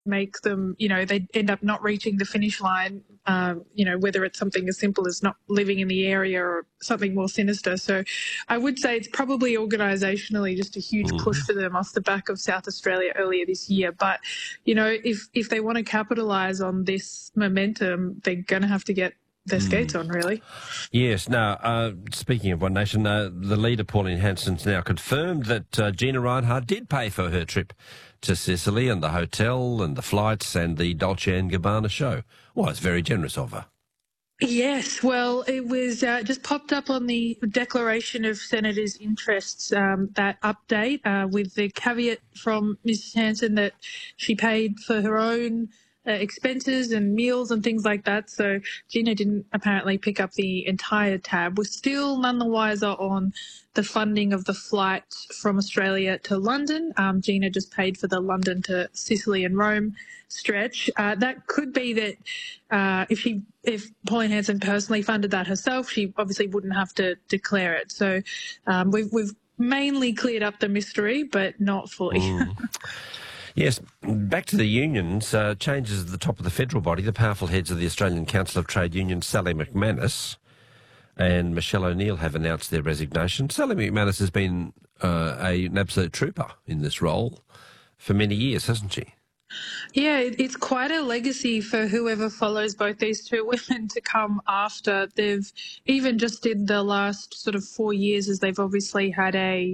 make them, they end up not reaching the finish line, whether it's something as simple as not living in the area or something more sinister. So I would say it's probably organisationally just a huge push for them off the back of South Australia earlier this year. But, if they want to capitalise on this momentum, they're going to have to get their skates on, really. Yes. Now, speaking of One Nation, the leader, Pauline Hanson's now confirmed that Gina Rinehart did pay for her trip to Sicily and the hotel and the flights and the Dolce & Gabbana show. Well, it's very generous of her. Yes, well, it was just popped up on the Declaration of Senators' Interests, that update, with the caveat from Mrs Hanson that she paid for her own expenses and meals and things like that. So Gina didn't apparently pick up the entire tab. We're still none the wiser on the funding of the flight from Australia to London. Gina just paid for the London to Sicily and Rome stretch. That could be that if Pauline Hanson personally funded that herself, she obviously wouldn't have to declare it. So we've mainly cleared up the mystery, but not fully. Yes, back to the unions, changes at the top of the federal body. The powerful heads of the Australian Council of Trade Unions, Sally McManus and Michelle O'Neill, have announced their resignation. Sally McManus has been an absolute trooper in this role for many years, hasn't she? Yeah, it's quite a legacy for whoever follows both these two women to come after. They've even just in the last sort of 4 years, as they've obviously had a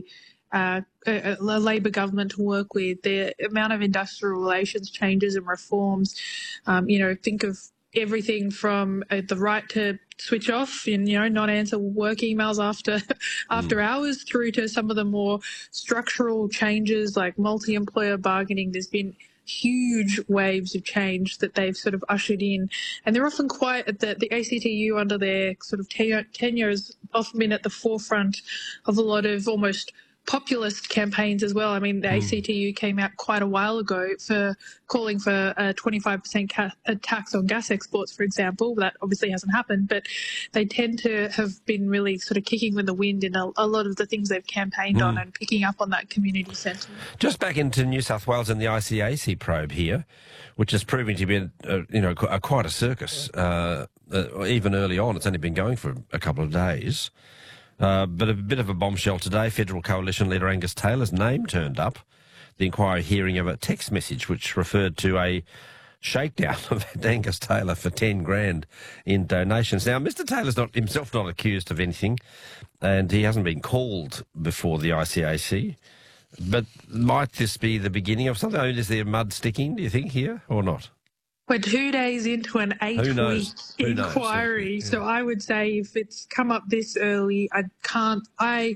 Labor government to work with, the amount of industrial relations changes and reforms, think of everything from the right to switch off and, not answer work emails after hours, through to some of the more structural changes like multi-employer bargaining. There's been huge waves of change that they've sort of ushered in, and they're often quite at the ACTU under their sort of tenure has often been at the forefront of a lot of almost populist campaigns as well. I mean, the ACTU came out quite a while ago for calling for a 25% tax on gas exports, for example. That obviously hasn't happened, but they tend to have been really sort of kicking with the wind in a lot of the things they've campaigned on and picking up on that community sentiment. Just back into New South Wales and the ICAC probe here, which is proving to be quite a circus. Even early on, it's only been going for a couple of days. But a bit of a bombshell today. Federal Coalition leader Angus Taylor's name turned up. The inquiry hearing of a text message which referred to a shakedown of Angus Taylor for 10 grand in donations. Now, Mr Taylor's not accused of anything, and he hasn't been called before the ICAC. But might this be the beginning of something? I mean, is there mud sticking, do you think, here, or not? We're 2 days into an 8-week inquiry, so I would say if it's come up this early, I can't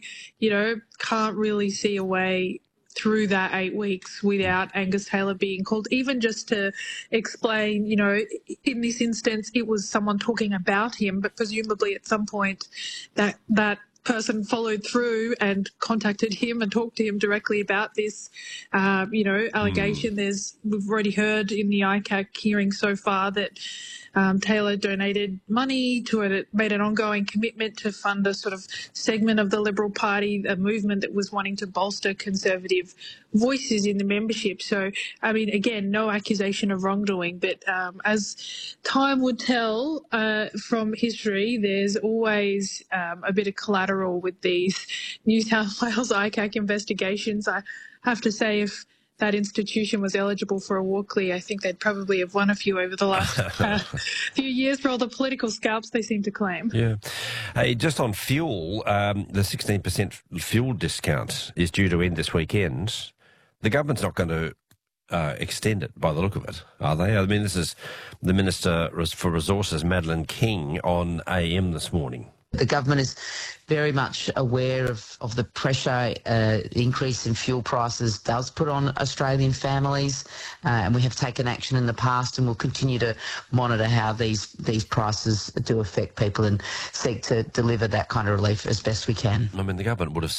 really see a way through that 8 weeks without Angus Taylor being called, even just to explain, in this instance, it was someone talking about him, but presumably at some point that person followed through and contacted him and talked to him directly about this, allegation. We've already heard in the ICAC hearing so far that Taylor donated money to it, made an ongoing commitment to fund a sort of segment of the Liberal Party, a movement that was wanting to bolster conservative voices in the membership. So, I mean, again, no accusation of wrongdoing, but as time would tell from history, there's always a bit of collateral with these New South Wales ICAC investigations. I have to say, if that institution was eligible for a Walkley, I think they'd probably have won a few over the last few years for all the political scalps they seem to claim. Yeah. Hey, just on fuel, the 16% fuel discount is due to end this weekend. The government's not going to extend it by the look of it, are they? I mean, this is the Minister for Resources, Madeleine King, on AM this morning. The government is very much aware of the pressure the increase in fuel prices does put on Australian families, and we have taken action in the past and will continue to monitor how these prices do affect people and seek to deliver that kind of relief as best we can. I mean, the government would have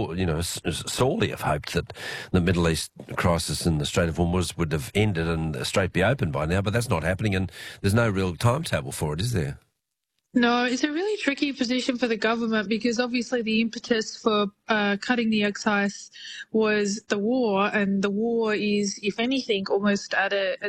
sorely have hoped that the Middle East crisis in the Strait of Hormuz would have ended and the Strait be open by now, but that's not happening, and there's no real timetable for it, is there? No, it's a really tricky position for the government because obviously the impetus for cutting the excise was the war, and the war is, if anything, almost at